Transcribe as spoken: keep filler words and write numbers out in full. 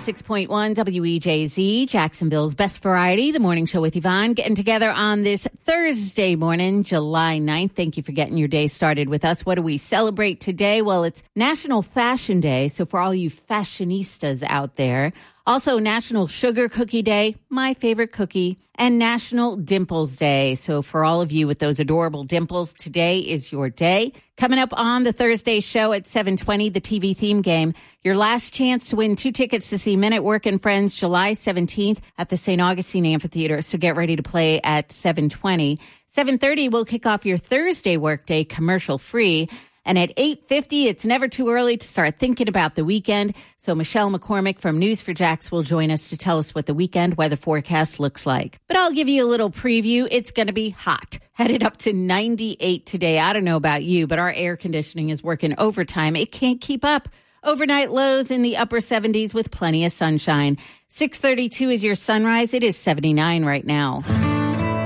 ninety-six point one W E J Z, Jacksonville's best variety, the morning show with Yvonne, getting together on this Thursday morning, July ninth. Thank you for getting your day started with us. What do we celebrate today? Well, it's National Fashion Day, so for all you fashionistas out there. Also, National Sugar Cookie Day, my favorite cookie, and National Dimples Day. So for all of you with those adorable dimples, today is your day. Coming up on the Thursday show at seven twenty, the T V theme game, your last chance to win two tickets to see Men at Work and Friends July seventeenth at the Saint Augustine Amphitheater. So get ready to play at seven twenty. seven thirty, we'll kick off your Thursday workday commercial free. And at eight fifty, it's never too early to start thinking about the weekend. So Michelle McCormick from News four Jax will join us to tell us what the weekend weather forecast looks like. But I'll give you a little preview. It's going to be hot. Headed up to ninety-eight today. I don't know about you, but our air conditioning is working overtime. It can't keep up. Overnight lows in the upper seventies with plenty of sunshine. six thirty-two is your sunrise. It is seventy-nine right now.